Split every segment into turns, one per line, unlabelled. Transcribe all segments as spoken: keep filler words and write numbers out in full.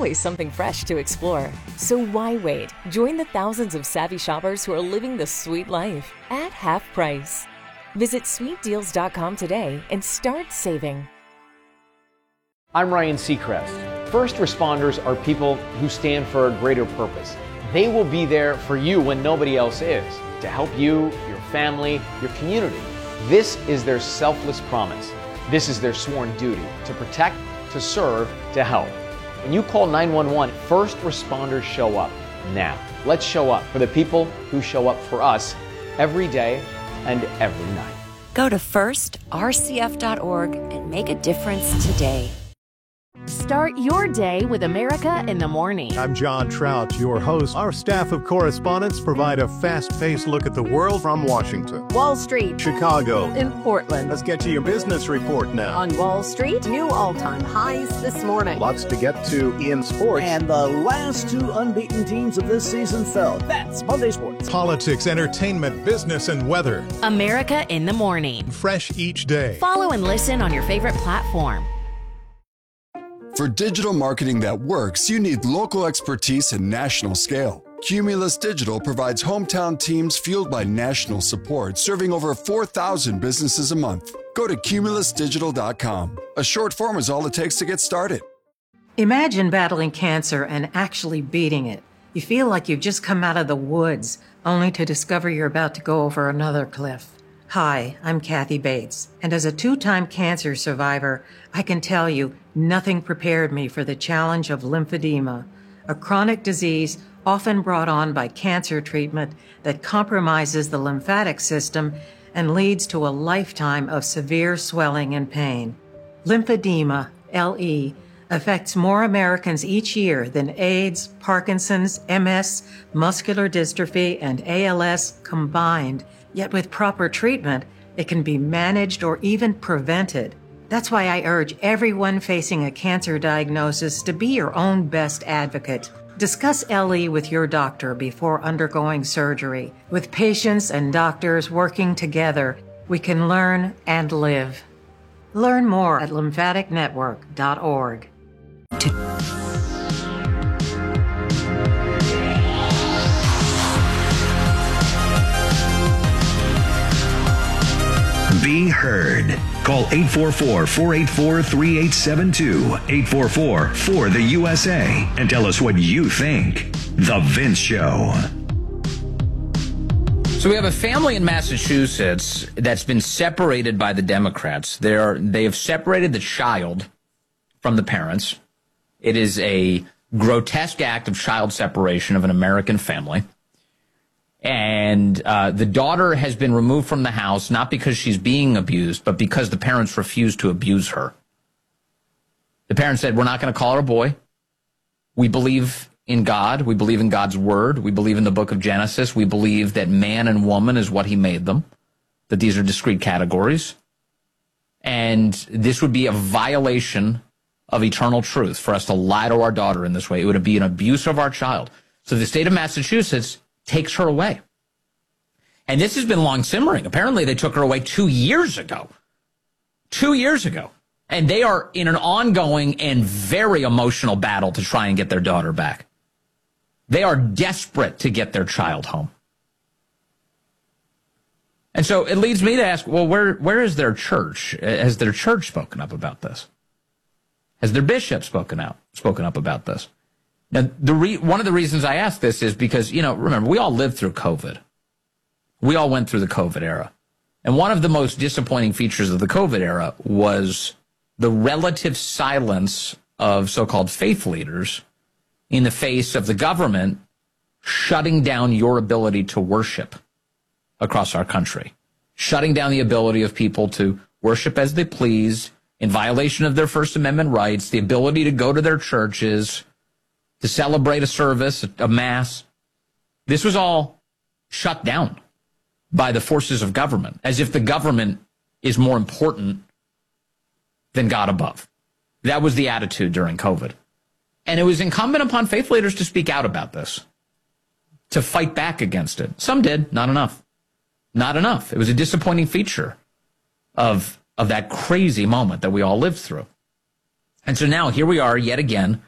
always something fresh to explore. So why wait? Join the thousands of savvy shoppers who are living the sweet life at half price. Visit sweet deals dot com today and start saving.
I'm Ryan Seacrest. First responders are people who stand for a greater purpose. They will be there for you when nobody else is, to help you, your family, your community. This is their selfless promise. This is their sworn duty to protect, to serve, to help. When you call nine one one, first responders show up now. Let's show up for the people who show up for us every day and every night.
Go to first r c f dot org and make a difference today.
Start your day with America in the Morning.
I'm John Trout, your host. Our staff of correspondents provide a fast-paced look at the world from Washington,
Wall Street,
Chicago,
in Portland.
Let's get to your business report now.
On Wall Street, new all-time highs this morning.
Lots to get to in sports.
And the last two unbeaten teams of this season fell. That's Monday Sports.
Politics, entertainment, business, and weather.
America in the Morning.
Fresh each day.
Follow and listen on your favorite platform.
For digital marketing that works, you need local expertise and national scale. Cumulus Digital provides hometown teams fueled by national support, serving over four thousand businesses a month. Go to cumulus digital dot com. A short form is all it takes to get started.
Imagine battling cancer and actually beating it. You feel like you've just come out of the woods, only to discover you're about to go over another cliff. Hi, I'm Kathy Bates, and as a two-time cancer survivor, I can tell you nothing prepared me for the challenge of lymphedema, a chronic disease often brought on by cancer treatment that compromises the lymphatic system and leads to a lifetime of severe swelling and pain. Lymphedema, L E, affects more Americans each year than AIDS, Parkinson's, M S, muscular dystrophy, and A L S combined. Yet with proper treatment, it can be managed or even prevented. That's why I urge everyone facing a cancer diagnosis to be your own best advocate. Discuss L E with your doctor before undergoing surgery. With patients and doctors working together, we can learn and live. Learn more at lymphatic network dot org.
Be heard. Call eight four four, four eight four, three eight seven two, eight four four, four the U S A, and tell us what you think. The Vince Show.
So we have a family in Massachusetts that's been separated by the Democrats. They're, they have separated the child from the parents. It is a grotesque act of child separation of an American family. And uh, the daughter has been removed from the house, not because she's being abused, but because the parents refused to abuse her. The parents said, we're not going to call her a boy. We believe in God. We believe in God's word. We believe in the book of Genesis. We believe that man and woman is what he made them, that these are discrete categories. And this would be a violation of eternal truth for us to lie to our daughter in this way. It would be an abuse of our child. So the state of Massachusetts takes her away. And this has been long simmering. Apparently they took her away two years ago. Two years ago. And they are in an ongoing and very emotional battle to try and get their daughter back. They are desperate to get their child home. And so it leads me to ask, well, where where is their church? Has their church spoken up about this? Has their bishop spoken out, spoken up about this? Now, the re- one of the reasons I ask this is because, you know, remember, we all lived through COVID. We all went through the COVID era. And one of the most disappointing features of the COVID era was the relative silence of so-called faith leaders in the face of the government shutting down your ability to worship across our country, shutting down the ability of people to worship as they please in violation of their First Amendment rights, the ability to go to their churches, to celebrate a service, a mass. This was all shut down by the forces of government, as if the government is more important than God above. That was the attitude during COVID. And it was incumbent upon faith leaders to speak out about this, to fight back against it. Some did, not enough. Not enough. It was a disappointing feature of, of that crazy moment that we all lived through. And so now here we are yet again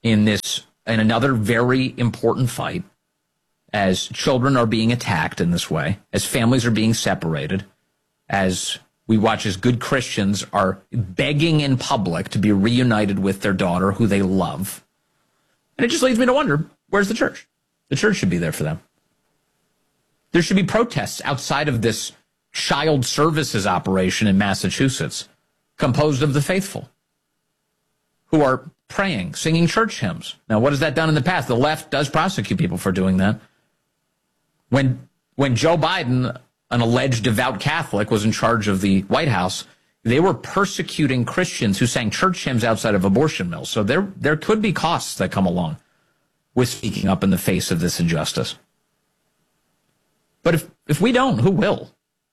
in this, in another very important fight, as children are being attacked in this way, as families are being separated, as we watch as good Christians are begging in public to be reunited with their daughter who they love. And it just leads me to wonder, where's the church? The church should be there for them. There should be protests outside of this child services operation in Massachusetts, composed of the faithful, who are praying, singing church hymns. Now, what has that done in the past? The left does prosecute people for doing that. When, when Joe Biden, an alleged devout Catholic, was in charge of the White House, they were persecuting Christians who sang church hymns outside of abortion mills. So there, there could be costs that come along with speaking up in the face of this injustice. But if, if we don't, who will?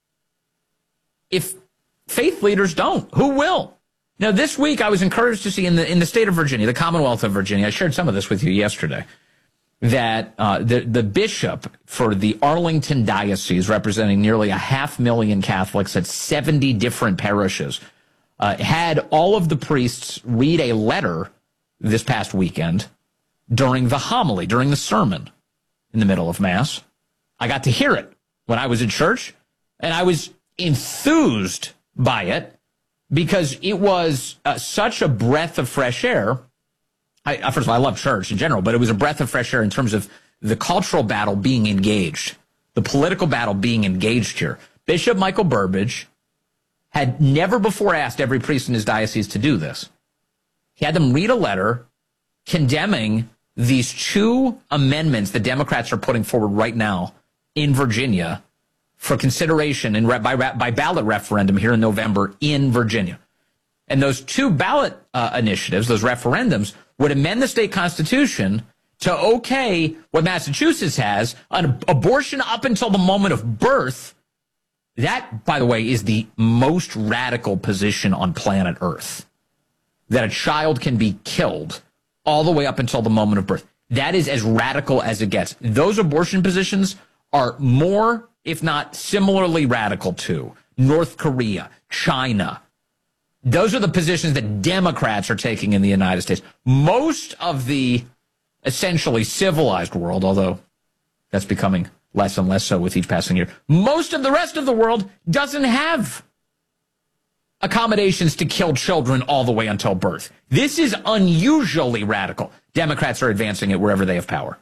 If faith leaders don't, who will? Now, this week I was encouraged to see in the in the state of Virginia, the Commonwealth of Virginia, I shared some of this with you yesterday, that uh, the, the bishop for the Arlington Diocese, representing nearly a half million Catholics at seventy different parishes, uh, had all of the priests read a letter this past weekend during the homily, during the sermon in the middle of Mass. I got to hear it when I was in church, and I was enthused by it because it was uh, such a breath of fresh air. I, first of all, I love church in general, but it was a breath of fresh air in terms of the cultural battle being engaged, the political battle being engaged here. Bishop Michael Burbidge had never before asked every priest in his diocese to do this. He had them read a letter condemning these two amendments the Democrats are putting forward right now in Virginia for consideration in, by, by ballot referendum here in November in Virginia. And those two ballot uh, initiatives, those referendums, would amend the state constitution to okay what Massachusetts has, an abortion up until the moment of birth. That, by the way, is the most radical position on planet Earth, that a child can be killed all the way up until the moment of birth. That is as radical as it gets. Those abortion positions are more, if not similarly radical to North Korea, China. Those are the positions that Democrats are taking in the United States. Most of the essentially civilized world, although that's becoming less and less so with each passing year, most of the rest of the world doesn't have accommodations to kill children all the way until birth. This is unusually radical. Democrats are advancing it wherever they have power.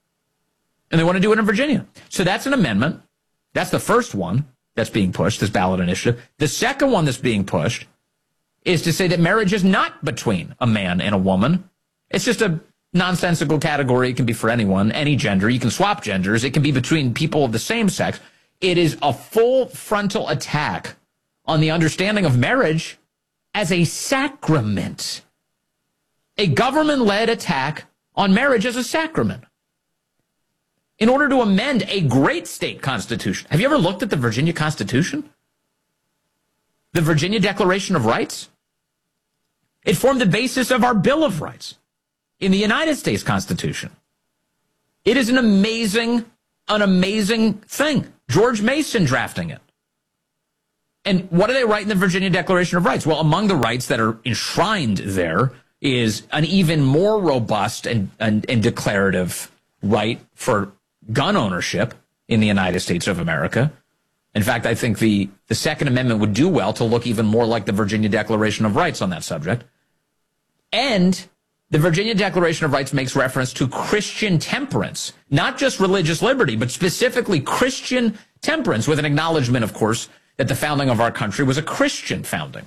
And they want to do it in Virginia. So that's an amendment. That's the first one that's being pushed, this ballot initiative. The second one that's being pushed is to say that marriage is not between a man and a woman. It's just a nonsensical category. It can be for anyone, any gender. You can swap genders. It can be between people of the same sex. It is a full frontal attack on the understanding of marriage as a sacrament. A government-led attack on marriage as a sacrament. In order to amend a great state constitution. Have you ever looked at the Virginia Constitution? The Virginia Declaration of Rights? It formed the basis of our Bill of Rights in the United States Constitution. It is an amazing, an amazing thing. George Mason drafting it. And what do they write in the Virginia Declaration of Rights? Well, among the rights that are enshrined there is an even more robust and, and, and declarative right for gun ownership in the United States of America. In fact, I think the, the Second Amendment would do well to look even more like the Virginia Declaration of Rights on that subject. And the Virginia Declaration of Rights makes reference to Christian temperance, not just religious liberty, but specifically Christian temperance, with an acknowledgement, of course, that the founding of our country was a Christian founding.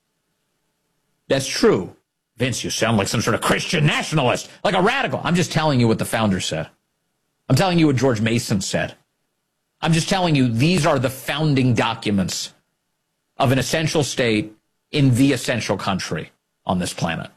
That's true. Vince, you sound like some sort of Christian nationalist, like a radical. I'm just telling you what the founder said. I'm telling you what George Mason said. I'm just telling you these are the founding documents of an essential state in the essential country on this planet.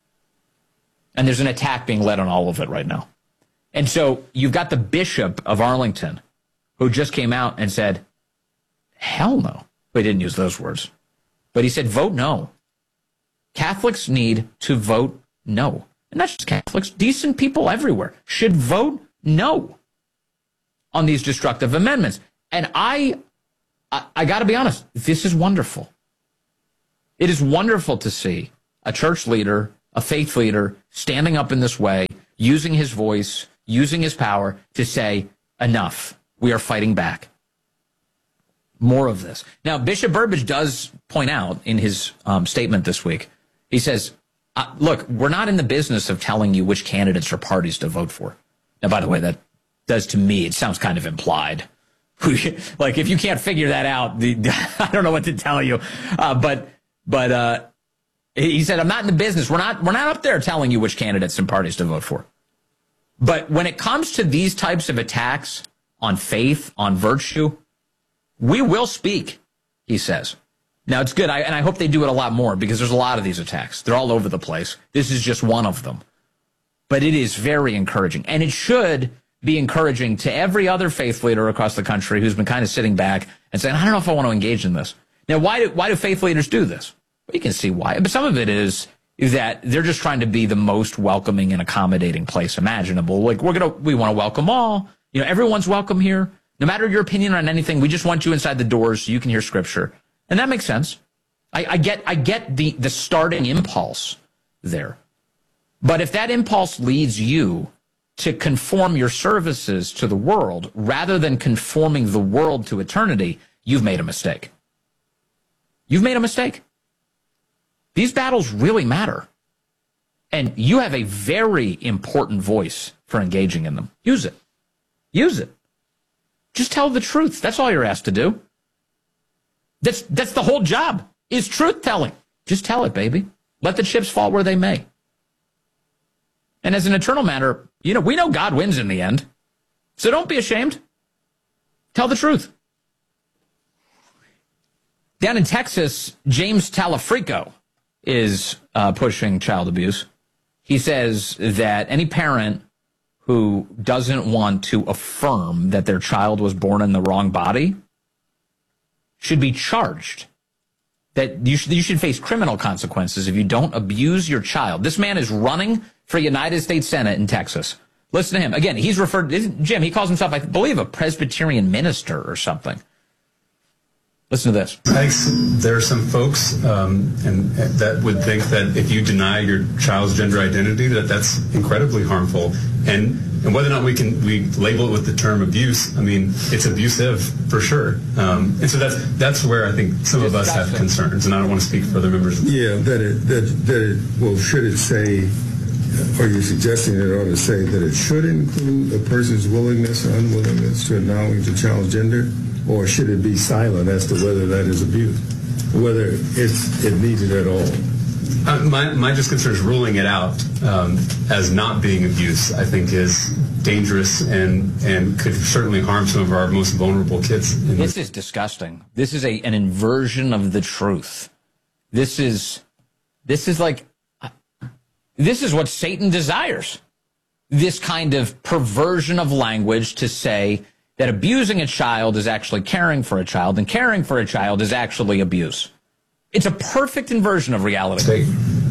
And there's an attack being led on all of it right now. And so you've got the Bishop of Arlington who just came out and said, hell no. Well, he didn't use those words. But he said, vote no. Catholics need to vote no. And not just Catholics, decent people everywhere should vote no on these destructive amendments. And I, I, I got to be honest, this is wonderful. It is wonderful to see a church leader, a faith leader standing up in this way, using his voice, using his power to say, enough, we are fighting back. More of this. Now, Bishop Burbidge does point out in his um, statement this week, he says, uh, look, we're not in the business of telling you which candidates or parties to vote for. Now, by the way, that does to me, it sounds kind of implied. Like, if you can't figure that out, the, I don't know what to tell you. Uh, but but uh, he said, I'm not in the business. We're not, we're not up there telling you which candidates and parties to vote for. But when it comes to these types of attacks on faith, on virtue, we will speak, he says. Now, it's good, I, and I hope they do it a lot more because there's a lot of these attacks. They're all over the place. This is just one of them. But it is very encouraging. And it should be encouraging to every other faith leader across the country who's been kind of sitting back and saying, I don't know if I want to engage in this. Now, why do, why do faith leaders do this? Well, you can see why. But some of it is that they're just trying to be the most welcoming and accommodating place imaginable. Like, we're going to, we want to welcome all. You know, everyone's welcome here. No matter your opinion on anything, we just want you inside the doors so you can hear scripture. And that makes sense. I, I get I get the, the starting impulse there. But if that impulse leads you to conform your services to the world rather than conforming the world to eternity, you've made a mistake. You've made a mistake. These battles really matter. And you have a very important voice for engaging in them. Use it. Use it. Just tell the truth. That's all you're asked to do. That's that's the whole job, is truth telling. Just tell it, baby. Let the chips fall where they may. And as an eternal matter, you know, we know God wins in the end. So don't be ashamed. Tell the truth. Down in Texas, James Talafrico is uh, pushing child abuse. He says that any parent who doesn't want to affirm that their child was born in the wrong body should be charged. That you should, you should face criminal consequences if you don't abuse your child. This man is running for United States Senate in Texas. Listen to him. Again, he's referred, Jim, he calls himself, I believe, a Presbyterian minister or something. Listen to this.
I think there are some folks um, and, and that would think that if you deny your child's gender identity, that that's incredibly harmful. And and whether or not we can we label it with the term abuse, I mean, it's abusive for sure. Um, and so that's that's where I think some of us have concerns, and I don't want to speak for other members.
Yeah, that it that that it well, should it say? Are you suggesting it ought to say that it should include a person's willingness or unwillingness to acknowledge a child's gender? Or should it be silent as to whether that is abuse, whether it's it needed at all?
Uh, my, my just concern is ruling it out um, as not being abuse, I think, is dangerous and, and could certainly harm some of our most vulnerable kids.
This is disgusting. This is a an inversion of the truth. This is, this is like, this is what Satan desires. This kind of perversion of language to say that abusing a child is actually caring for a child, and caring for a child is actually abuse. It's a perfect inversion of reality.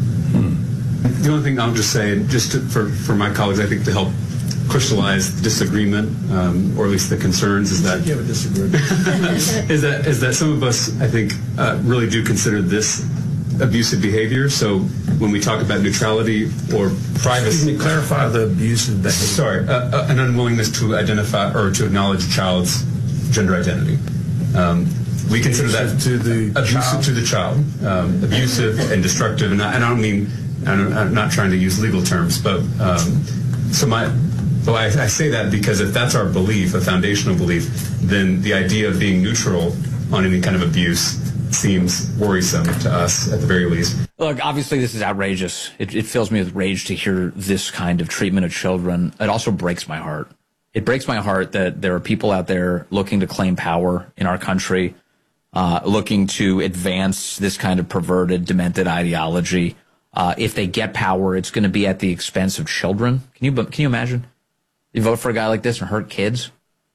The only thing I'll just say, just to, for, for my colleagues, I think to help crystallize the disagreement, um, or at least the concerns, is that,
You have a disagreement.
is that is that some of us, I think, uh, really do consider this abusive behavior. So when we talk about neutrality or privacy,
Can you clarify the abusive behavior?
Sorry, uh, uh, an unwillingness to identify or to acknowledge a child's gender identity. Um, we consider that
to the
abusive
child.
to the child, um, abusive and destructive. And I, and I don't mean, I'm not trying to use legal terms, but um, so my. So I, I say that because if that's our belief, a foundational belief, then the idea of being neutral on any kind of abuse seems worrisome to us, at the very least.
Look, obviously this is outrageous. It, it fills me with rage to hear this kind of treatment of children. It also breaks my heart. It breaks my heart that there are people out there looking to claim power in our country, uh, looking to advance this kind of perverted, demented ideology. Uh, if they get power, it's going to be at the expense of children. Can you can you imagine? You vote for a guy like this and hurt kids?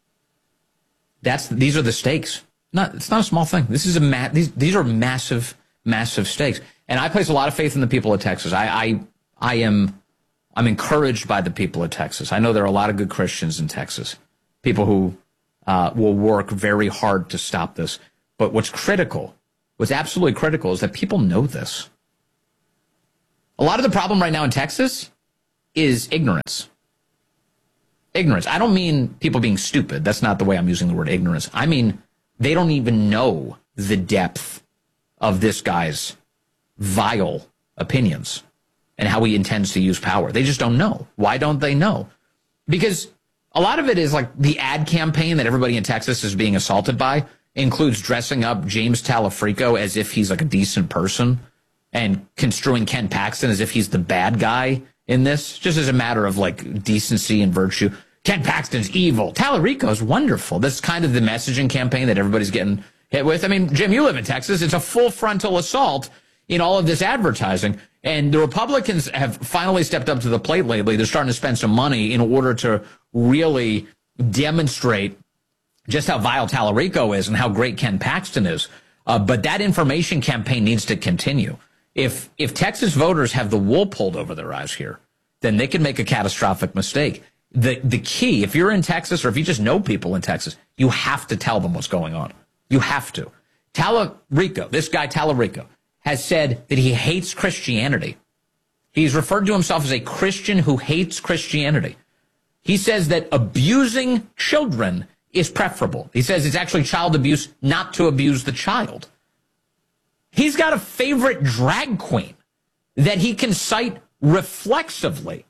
That's these are the stakes. Not, it's not a small thing. This is a ma- these these are massive, massive stakes. And I place a lot of faith in the people of Texas. I I, I am I'm encouraged by the people of Texas. I know there are a lot of good Christians in Texas, people who uh, will work very hard to stop this. But what's critical, what's absolutely critical, is that people know this. A lot of the problem right now in Texas is ignorance. Ignorance. I don't mean people being stupid. That's not the way I'm using the word ignorance. I mean, they don't even know the depth of this guy's vile opinions and how he intends to use power. They just don't know. Why don't they know? Because a lot of it is like the ad campaign that everybody in Texas is being assaulted by includes dressing up James Talafrico as if he's like a decent person and construing Ken Paxton as if he's the bad guy in this, just as a matter of like decency and virtue. Ken Paxton's evil. Talarico's wonderful. That's kind of the messaging campaign that everybody's getting hit with. I mean, Jim, you live in Texas. It's a full frontal assault in all of this advertising. And the Republicans have finally stepped up to the plate lately. They're starting to spend some money in order to really demonstrate just how vile Talarico is and how great Ken Paxton is. Uh, but that information campaign needs to continue. If if Texas voters have the wool pulled over their eyes here, then they can make a catastrophic mistake. The the key, if you're in Texas or if you just know people in Texas, you have to tell them what's going on. You have to. Talarico, this guy Talarico, has said that he hates Christianity. He's referred to himself as a Christian who hates Christianity. He says that abusing children is preferable. He says it's actually child abuse not to abuse the child. He's got a favorite drag queen that he can cite reflexively.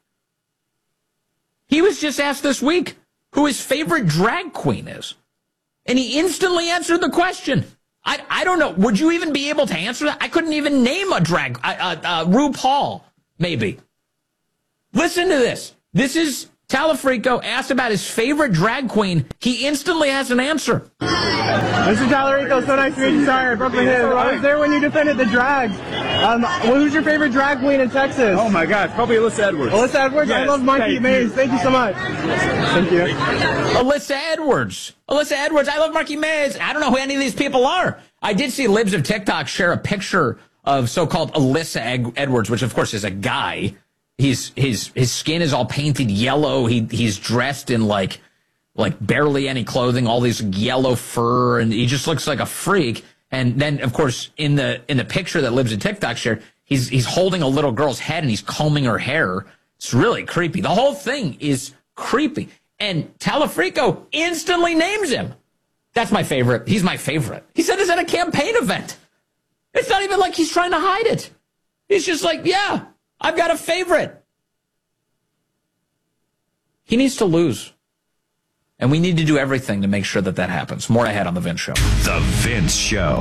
He was just asked this week who his favorite drag queen is. And he instantly answered the question. I, I don't know. Would you even be able to answer that? I couldn't even name a drag. Uh, uh, uh, RuPaul, maybe. Listen to this. This is Talafrico asked about his favorite drag queen. He instantly has an answer.
Mister Talarico, so nice to meet you. Sorry, I broke my head. I was there when you defended the drags. Um, well, who's your favorite drag queen in Texas?
Oh my God, probably Alyssa Edwards.
Alyssa Edwards? Yes, I love Marky Mays. You. Thank you so much. Thank you.
Alyssa Edwards. Alyssa Edwards. I love Marky Mays. I don't know who any of these people are. I did see Libs of TikTok share a picture of so-called Alyssa Ed- Edwards, which of course is a guy. He's his his skin is all painted yellow. He he's dressed in like like barely any clothing, all this yellow fur, and he just looks like a freak. And then, of course, in the in the picture that Libs in TikTok shared, he's he's holding a little girl's head and he's combing her hair. It's really creepy. The whole thing is creepy. And Talafrico instantly names him. That's my favorite. He's my favorite. He said this at a campaign event. It's not even like he's trying to hide it. He's just like, yeah, I've got a favorite. He needs to lose. And we need to do everything to make sure that that happens. More ahead on The Vince Show.
The Vince Show.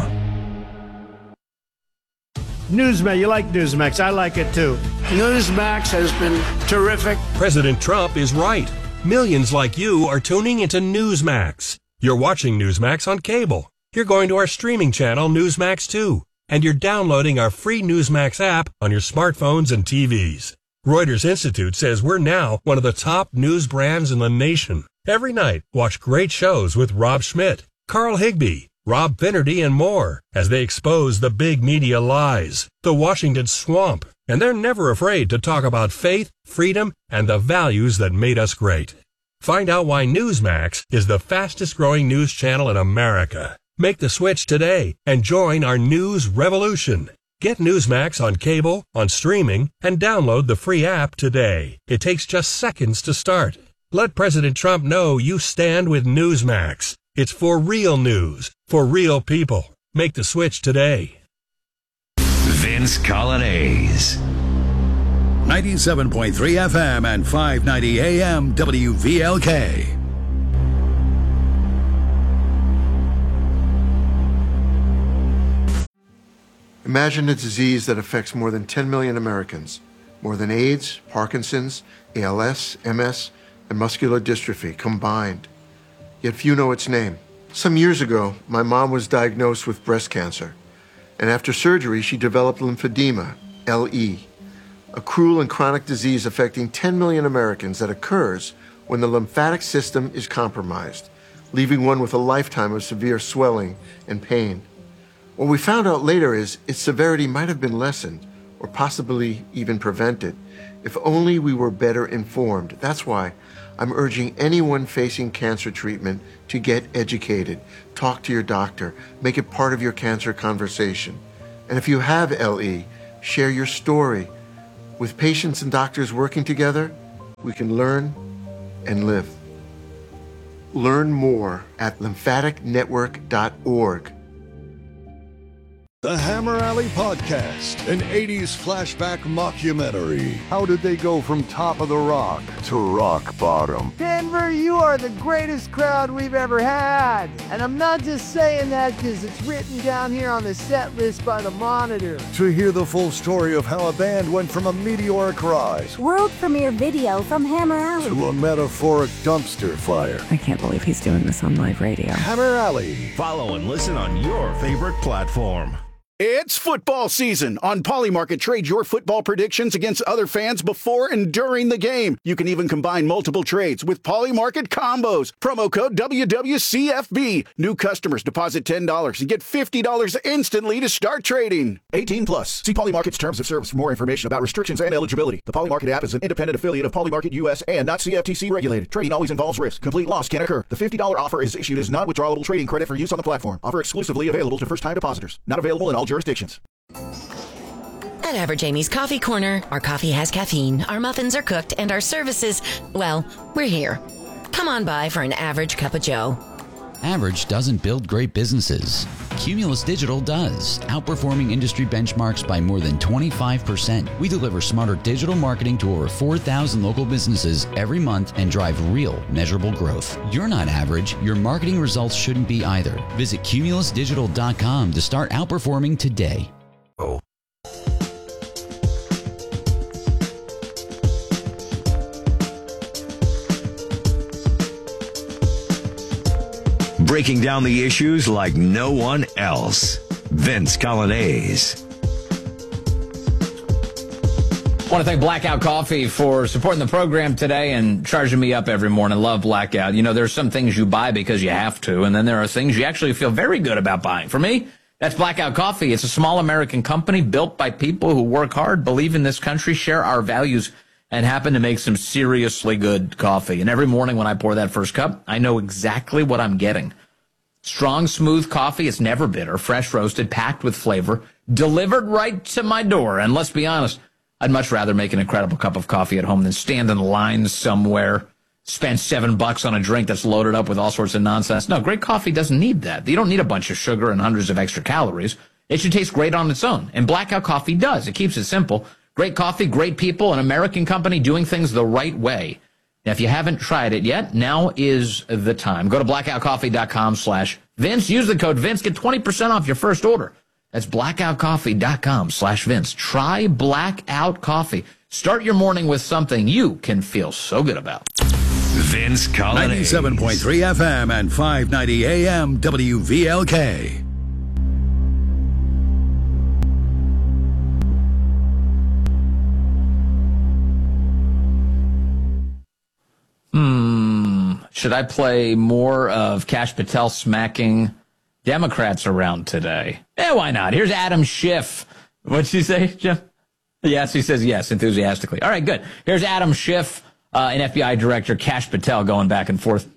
Newsmax, you like Newsmax. I like it too. Newsmax has been terrific.
President Trump is right. Millions like you are tuning into Newsmax. You're watching Newsmax on cable. You're going to our streaming channel, Newsmax two. And you're downloading our free Newsmax app on your smartphones and T Vs. Reuters Institute says we're now one of the top news brands in the nation. Every night, watch great shows with Rob Schmidt, Carl Higbie, Rob Finnerty, and more as they expose the big media lies, the Washington swamp, and they're never afraid to talk about faith, freedom, and the values that made us great. Find out why Newsmax is the fastest-growing news channel in America. Make the switch today and join our news revolution. Get Newsmax on cable, on streaming, and download the free app today. It takes just seconds to start. Let President Trump know you stand with Newsmax. It's for real news, for real people. Make the switch today.
Vince Colonnese.
ninety-seven point three F M and five ninety A M W V L K.
Imagine a disease that affects more than ten million Americans, more than AIDS, Parkinson's, A L S, M S, and muscular dystrophy combined. Yet few know its name. Some years ago, my mom was diagnosed with breast cancer, and after surgery, she developed lymphedema, L E, a cruel and chronic disease affecting ten million Americans that occurs when the lymphatic system is compromised, leaving one with a lifetime of severe swelling and pain. What we found out later is its severity might have been lessened or possibly even prevented if only we were better informed. That's why I'm urging anyone facing cancer treatment to get educated. Talk to your doctor. Make it part of your cancer conversation. And if you have L E, share your story. With patients and doctors working together, we can learn and live. Learn more at lymphatic network dot org.
The Hammer Alley Podcast, an eighties flashback mockumentary. How did they go from top of the rock to rock bottom?
Denver, you are the greatest crowd we've ever had. And I'm not just saying that because it's written down here on the set list by the Monitor.
To hear the full story of how a band went from a meteoric rise
world premiere video from Hammer Alley
to a metaphoric dumpster fire.
I can't believe he's doing this on live radio.
Hammer Alley.
Follow and listen on your favorite platform.
It's football season. On Polymarket, trade your football predictions against other fans before and during the game. You can even combine multiple trades with Polymarket combos. Promo code W W C F B. New customers deposit ten dollars and get fifty dollars instantly to start trading. eighteen plus. See Polymarket's terms of service for more information about restrictions and eligibility. The Polymarket app is an independent affiliate of Polymarket U S and not C F T C regulated. Trading always involves risk. Complete loss can occur. The fifty dollars offer is issued as non-withdrawable trading credit for use on the platform. Offer exclusively available to first-time depositors. Not available in all jurisdictions.
At Average Amy's Coffee Corner, our coffee has caffeine, our muffins are cooked, and our services, well, we're here. Come on by for an average cup of joe.
Average doesn't build great businesses. Cumulus Digital does, outperforming industry benchmarks by more than twenty-five percent. We deliver smarter digital marketing to over four thousand local businesses every month and drive real, measurable growth. You're not average. Your marketing results shouldn't be either. Visit cumulus digital dot com to start outperforming today. Oh.
Breaking down the issues like no one else. Vince Coglianese.
I want to thank Blackout Coffee for supporting the program today and charging me up every morning. Love Blackout. You know, there's some things you buy because you have to, and then there are things you actually feel very good about buying. For me, that's Blackout Coffee. It's a small American company built by people who work hard, believe in this country, share our values, and happen to make some seriously good coffee. And every morning when I pour that first cup, I know exactly what I'm getting. Strong, smooth coffee. It's never bitter, fresh roasted, packed with flavor, delivered right to my door. And let's be honest, I'd much rather make an incredible cup of coffee at home than stand in line somewhere, spend seven bucks on a drink that's loaded up with all sorts of nonsense. No, great coffee doesn't need that. You don't need a bunch of sugar and hundreds of extra calories. It should taste great on its own. And Blackout Coffee does. It keeps it simple. Great coffee, great people, an American company doing things the right way. Now, if you haven't tried it yet, now is the time. Go to blackout coffee dot com slash Vince. Use the code Vince. Get twenty percent off your first order. That's blackout coffee dot com slash Vince. Try Blackout Coffee. Start your morning with something you can feel so good about.
Vince Coglianese.
ninety-seven point three F M and five ninety A M W V L K.
Hmm. Should I play more of Kash Patel smacking Democrats around today? Yeah, why not? Here's Adam Schiff. What'd she say, Jim? Yes, he says yes, enthusiastically. All right, good. Here's Adam Schiff, uh, and F B I Director Kash Patel going back and forth.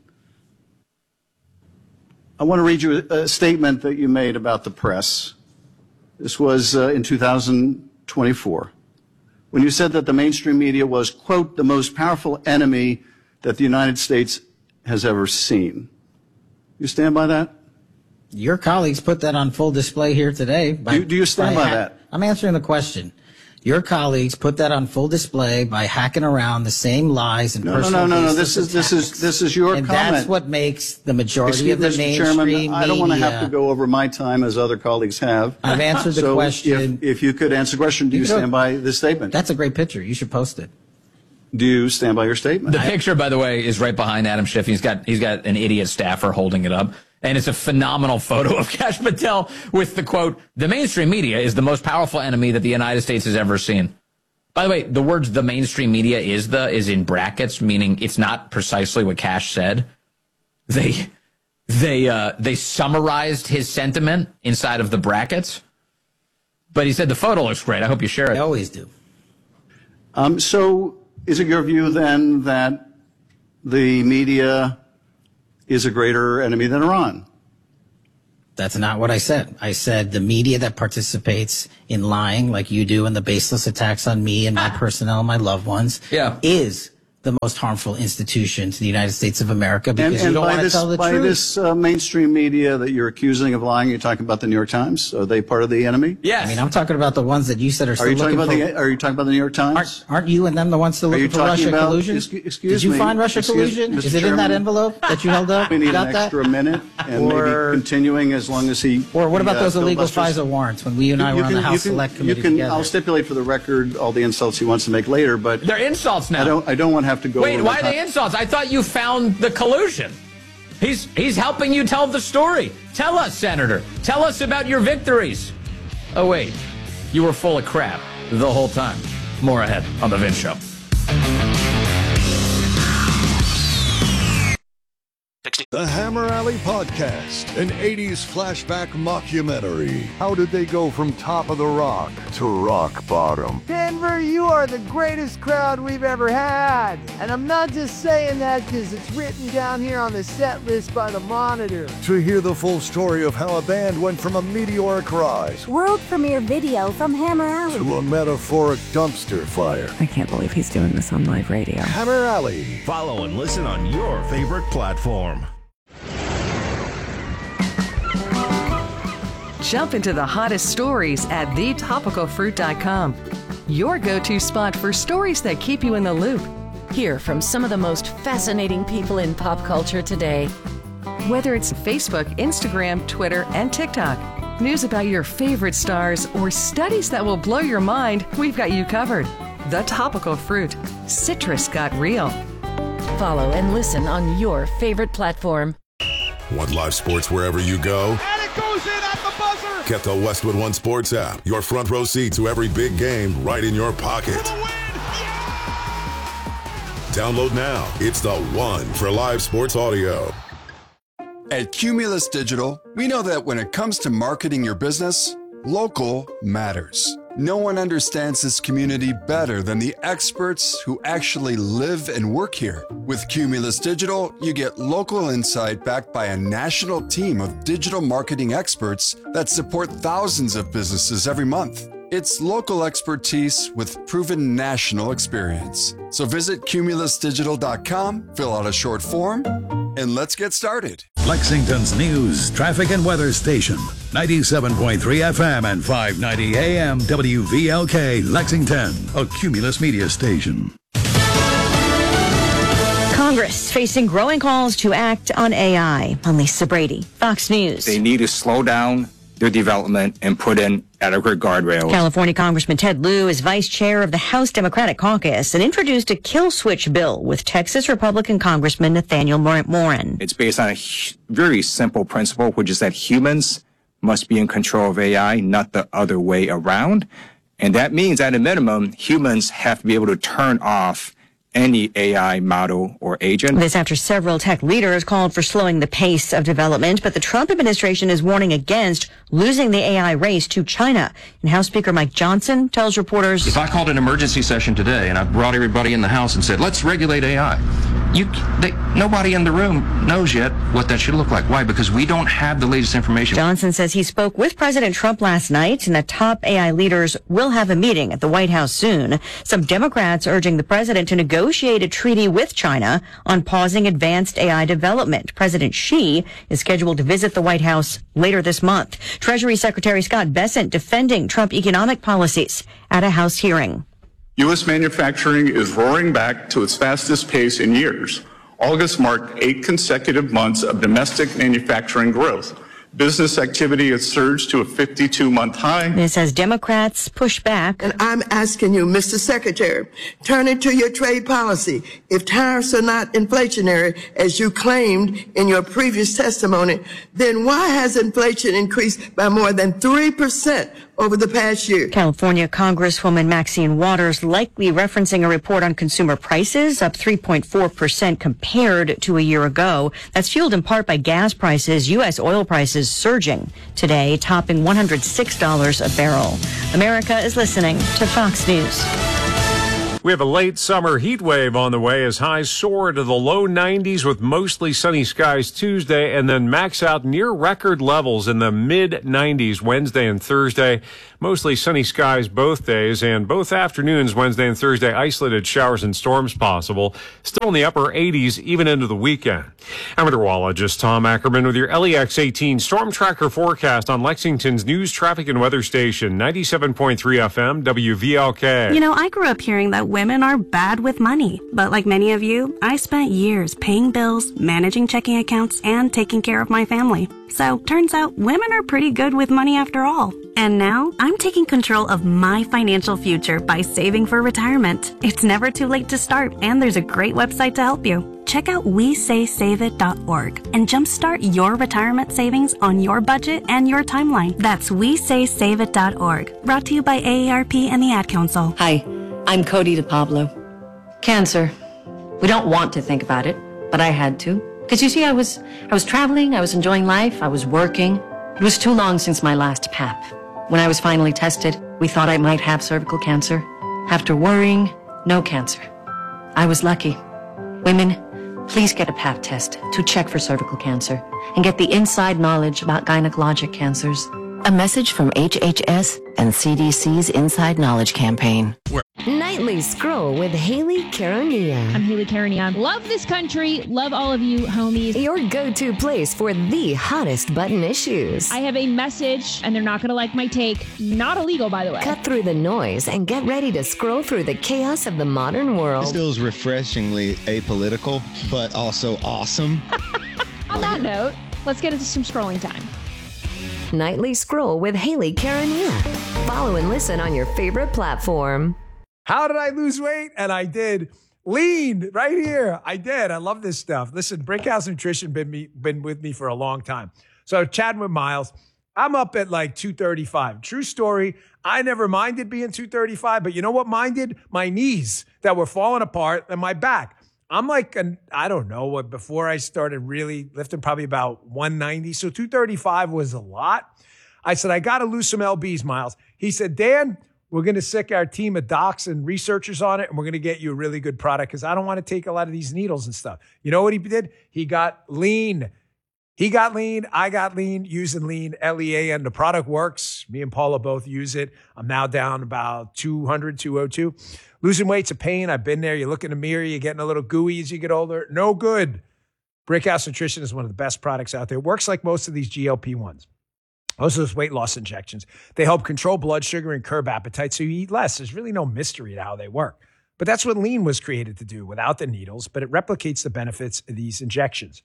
I want to read you a, a statement that you made about the press. This was uh, in two thousand twenty-four, when you said that the mainstream media was, quote, the most powerful enemy that the United States has ever seen. You stand by that?
Your colleagues put that on full display here today. By,
do, do you stand by, by that?
I'm answering the question. Your colleagues put that on full display by hacking around the same lies and
no,
personal.
No, no, no, no. This is this is this is your
and
comment.
That's what makes the majority
Excuse
of the
Mister
mainstream
Chairman,
media.
I don't want to have to go over my time as other colleagues have.
I've answered the
so
question.
If, if you could answer the question, do you, you stand by this statement?
That's a great picture. You should post it.
Do you stand by your statement?
The picture, by the way, is right behind Adam Schiff. He's got he's got an idiot staffer holding it up. And it's a phenomenal photo of Kash Patel with the quote, the mainstream media is the most powerful enemy that the United States has ever seen. By the way, the words the mainstream media is the is in brackets, meaning it's not precisely what Kash said. They they uh, they summarized his sentiment inside of the brackets. But he said the photo looks great. I hope you share it.
I always do.
Um, so is it your view then that the media is a greater enemy than Iran?
That's not what I said. I said the media that participates in lying like you do and the baseless attacks on me and my personnel, my loved ones,
yeah.
is the most harmful institution to the United States of America because
and, and
you don't want to
this,
tell the
by
truth.
By this uh, mainstream media that you're accusing of lying, you're talking about the New York Times? Are they part of the enemy?
Yes.
I mean, I'm talking about the ones that you said are still
are you talking
looking
about
for...
The, are you talking about the New York Times?
Aren't, aren't you and them the ones still looking for Russia
about,
collusion?
Excuse,
Did you
me,
find Russia
excuse,
collusion?
Mister
Is it
Chairman,
in that envelope that you held up?
We need
you got
an
that?
extra minute and
or,
maybe continuing as long as he...
Or what about
uh,
those illegal
filibusters.
FISA warrants when we and I
You
were on
can-
the
you
House
can-
Select
you
Committee
can,
together?
I'll stipulate for the record all the insults he wants to make later, but...
They're insults now.
I don't, I don't want to have to go...
Wait,
over
why
the
are they insults? I thought you found the collusion. He's he's helping you tell the story. Tell us, Senator. Tell us about your victories. Oh, wait. You were full of crap the whole time. More ahead on The Vince Show.
The Hammer Alley Podcast, an eighties flashback mockumentary. How did they go from top of the rock to rock bottom?
Denver, you are the greatest crowd we've ever had. And I'm not just saying that because it's written down here on the set list by the Monitor.
To hear the full story of how a band went from a meteoric rise
World premiere video from Hammer Alley.
to a metaphoric dumpster fire.
I can't believe he's doing this on live radio.
Hammer Alley.
Follow and listen on your favorite platform.
Jump into the hottest stories at the topical fruit dot com. Your go-to spot for stories that keep you in the loop.
Hear from some of the most fascinating people in pop culture today.
Whether it's Facebook, Instagram, Twitter, and TikTok, news about your favorite stars, or studies that will blow your mind, we've got you covered. The Topical Fruit. Citrus got real.
Follow and listen on your favorite platform.
Want live sports wherever you go?
And it goes in at the buzzer!
Get the Westwood One Sports app. Your front row seat to every big game right in your pocket. Download now. It's the one for live sports audio.
At Cumulus Digital, we know that when it comes to marketing your business, local matters. No one understands this community better than the experts who actually live and work here. With Cumulus Digital, you get local insight backed by a national team of digital marketing experts that support thousands of businesses every month. It's local expertise with proven national experience. So visit cumulus digital dot com, fill out a short form, and let's get started.
Lexington's news, traffic, and weather station. ninety-seven point three F M and five ninety A M W V L K, Lexington, a Cumulus media station.
Congress facing growing calls to act on A I. I'm Lisa Brady, Fox News.
They need to slow down their development and put in adequate guardrails.
California Congressman Ted Lieu is vice chair of the House Democratic Caucus and introduced a kill switch bill with Texas Republican Congressman Nathaniel Morin.
It's based on a very simple principle, which is that humans must be in control of A I, not the other way around. And that means, at a minimum, humans have to be able to turn off any A I model or agent.
This after several tech leaders called for slowing the pace of development, but the Trump administration is warning against losing the A I race to China. And House Speaker Mike Johnson tells reporters,
if I called an emergency session today and I brought everybody in the House and said, let's regulate A I, you, they, nobody in the room knows yet what that should look like. Why? Because we don't have the latest information.
Johnson says he spoke with President Trump last night and that top A I leaders will have a meeting at the White House soon. Some Democrats urging the president to negotiate a treaty with China on pausing advanced A I development. President Xi is scheduled to visit the White House later this month. Treasury Secretary Scott Bessent defending Trump economic policies at a House hearing.
U S manufacturing is roaring back to its fastest pace in years. August marked eight consecutive months of domestic manufacturing growth. Business activity has surged to a fifty-two month high.
This as Democrats push back.
And I'm asking you, Mister Secretary, turn it to your trade policy. If tariffs are not inflationary, as you claimed in your previous testimony, then why has inflation increased by more than three percent over the past year?
California Congresswoman Maxine Waters likely referencing a report on consumer prices up three point four percent compared to a year ago. That's fueled in part by gas prices. U S oil prices surging today, topping one hundred six dollars a barrel. America is listening to Fox News.
We have a late summer heat wave on the way as highs soar to the low nineties with mostly sunny skies Tuesday and then max out near record levels in the mid nineties Wednesday and Thursday. Mostly sunny skies both days and both afternoons Wednesday and Thursday. Isolated showers and storms possible. Still in the upper eighties even into the weekend. I'm meteorologist Tom Ackerman with your L E X eighteen Storm Tracker forecast on Lexington's news, traffic, and weather station, ninety-seven point three F M W V L K.
You know, I grew up hearing that women are bad with money. But like many of you, I spent years paying bills, managing checking accounts, and taking care of my family. So, turns out women are pretty good with money after all. And now, I'm taking control of my financial future by saving for retirement. It's never too late to start, and there's a great website to help you. Check out we say save it dot org and jumpstart your retirement savings on your budget and your timeline. That's we say save it dot org. Brought to you by A A R P and the Ad Council.
Hi, I'm Cody DePablo. Cancer. We don't want to think about it, but I had to. Because you see, I was I was traveling, I was enjoying life, I was working. It was too long since my last P A P. When I was finally tested, we thought I might have cervical cancer. After worrying, no cancer. I was lucky. Women, please get a P A P test to check for cervical cancer and get the inside knowledge about gynecologic cancers.
A message from H H S and C D C's Inside Knowledge campaign.
Nightly Scroll with Haley Caronia.
I'm Haley Caronia. Love this country. Love all of you, homies.
Your go-to place for the hottest button issues.
I have a message, and they're not going to like my take. Not illegal, by the way.
Cut through the noise and get ready to scroll through the chaos of the modern world.
This feels refreshingly apolitical, but also awesome.
On that note, let's get into some scrolling time.
Nightly Scroll with Haley Caronia. Follow and listen on your favorite platform.
How did I lose weight? And I did. Lean right here. I did. I love this stuff. Listen, Brickhouse Nutrition been me been with me for a long time. So chatting with Miles, I'm up at like two thirty-five. True story. I never minded being two thirty-five, but you know what minded? My knees that were falling apart and my back. I'm like, an, I don't know what, before I started really lifting, probably about one ninety. So two thirty-five was a lot. I said, I got to lose some L Bs, Miles. He said, Dan, we're going to sick our team of docs and researchers on it, and we're going to get you a really good product because I don't want to take a lot of these needles and stuff. You know what he did? He got lean. He got lean. I got lean using lean, L E A N. The product works. Me and Paula both use it. I'm now down about two hundred, two oh two. Losing weight's a pain. I've been there. You look in the mirror, you're getting a little gooey as you get older. No good. Brickhouse Nutrition is one of the best products out there. It works like most of these G L P ones. Most of those weight loss injections. They help control blood sugar and curb appetite so you eat less. There's really no mystery to how they work. But that's what lean was created to do without the needles, but it replicates the benefits of these injections.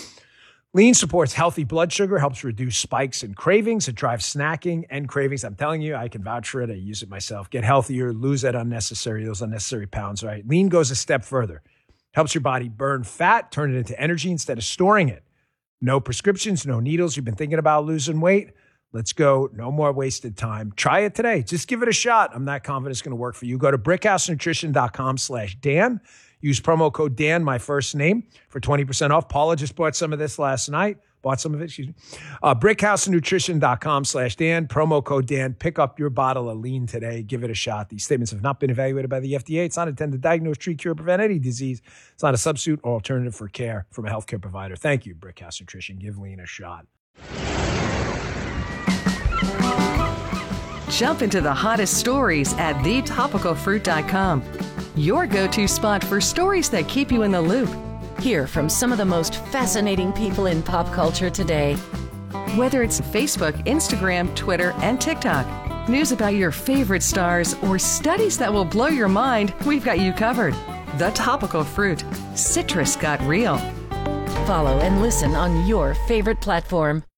Lean supports healthy blood sugar, helps reduce spikes and cravings. It drives snacking and cravings. I'm telling you, I can vouch for it. I use it myself. Get healthier, lose that unnecessary, those unnecessary pounds, right? Lean goes a step further. Helps your body burn fat, turn it into energy instead of storing it. No prescriptions, no needles. You've been thinking about losing weight? Let's go. No more wasted time. Try it today. Just give it a shot. I'm not confident it's going to work for you. Go to brickhousenutrition.com slash Dan. Use promo code Dan, my first name, for twenty percent off. Paula just bought some of this last night. Bought some of it, excuse me. Uh, brickhousenutrition.com slash Dan. Promo code Dan. Pick up your bottle of lean today. Give it a shot. These statements have not been evaluated by the F D A. It's not intended to diagnose, treat, cure, prevent any disease. It's not a substitute or alternative for care from a healthcare provider. Thank you, Brickhouse Nutrition. Give lean a shot.
Jump into the hottest stories at the topical fruit dot com. Your go-to spot for stories that keep you in the loop.
Hear from some of the most fascinating people in pop culture today.
Whether it's Facebook, Instagram, Twitter, and TikTok, news about your favorite stars, or studies that will blow your mind, we've got you covered. The Topical Fruit. Citrus got real.
Follow and listen on your favorite platform.